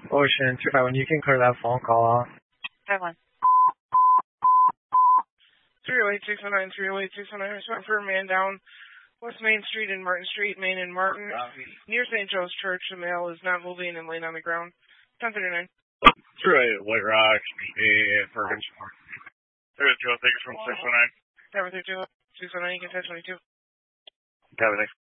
Ocean 251, you can clear that phone call off. 51. 308-619, 308-619, respond for a man down West Main Street and Martin Street, Main and Martin, near St. Joe's Church. The male is not moving and laying on the ground. 1039. 308, White Rock, Perkins. 302, thank you from 619. Everything 619, you can 1022. Copy, thanks.